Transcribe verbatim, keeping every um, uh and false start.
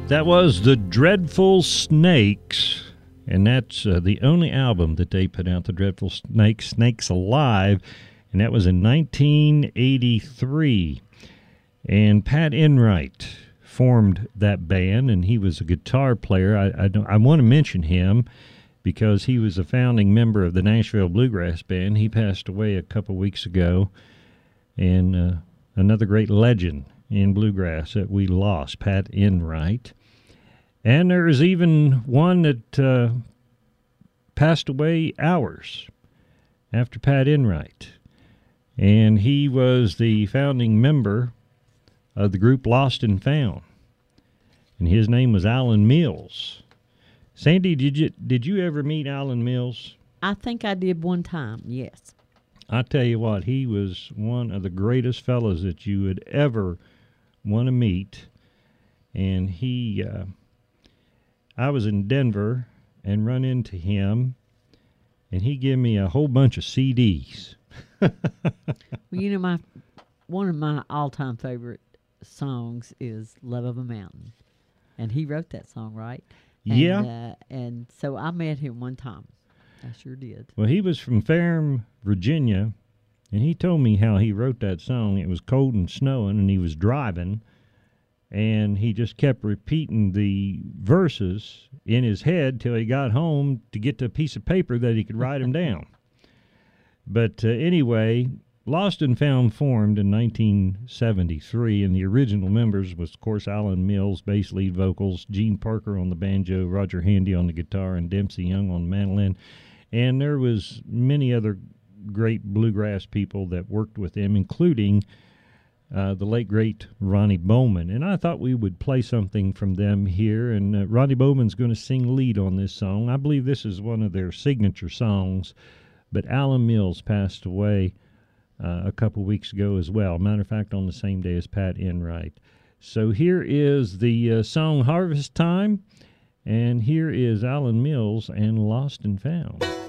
That was the Dreadful Snakes, and that's uh, the only album that they put out, the Dreadful Snakes, Snakes Alive, and that was in nineteen eighty-three. And Pat Enright formed that band, and he was a guitar player. I, I, don't, I want to mention him because he was a founding member of the Nashville Bluegrass Band. He passed away a couple weeks ago, and uh, another great legend in bluegrass that we lost, Pat Enright. And there is even one that uh, passed away hours after Pat Enright. And he was the founding member of the group Lost and Found. And his name was Alan Mills. Sandy, did you did you ever meet Alan Mills? I think I did one time, yes. I tell you what, he was one of the greatest fellows that you would ever want to meet. And he, uh, I was in Denver and run into him, and he gave me a whole bunch of C Ds. Well, you know, my one of my all-time favorite songs is Love of a Mountain. And he wrote that song, right? And, Yeah. Uh, and so I met him one time. I sure did. Well, he was from Ferrum, Virginia, and he told me how he wrote that song. It was cold and snowing, and he was driving, and he just kept repeating the verses in his head till he got home to get to a piece of paper that he could write them down. But uh, anyway, Lost and Found formed in nineteen seventy-three, and the original members was, of course, Alan Mills, bass lead vocals, Gene Parker on the banjo, Roger Handy on the guitar, and Dempsey Young on the mandolin. And there was many other great bluegrass people that worked with them, including uh, the late, great Ronnie Bowman. And I thought we would play something from them here, and uh, Ronnie Bowman's going to sing lead on this song. I believe this is one of their signature songs, but Alan Mills passed away uh, a couple weeks ago as well. Matter of fact, on the same day as Pat Enright. So here is the uh, song Harvest Time, and here is Alan Mills and Lost and Found.